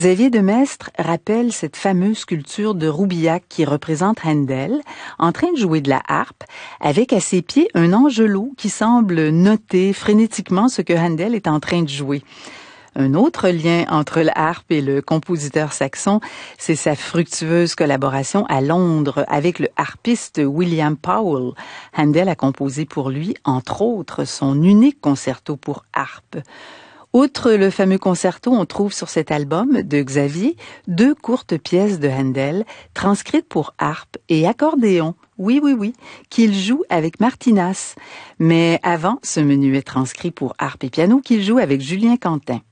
Xavier de Maistre rappelle cette fameuse sculpture de Roubillac qui représente Handel en train de jouer de la harpe avec à ses pieds un angelot qui semble noter frénétiquement ce que Handel est en train de jouer. Un autre lien entre la harpe et le compositeur saxon, c'est sa fructueuse collaboration à Londres avec le harpiste William Powell. Handel a composé pour lui, entre autres, son unique concerto pour harpe. Outre le fameux concerto, on trouve sur cet album de Xavier 2 courtes pièces de Handel transcrites pour harpe et accordéon. Oui, qu'il joue avec Martinas. Mais avant, ce menuet transcrit pour harpe et piano qu'il joue avec Julien Quentin.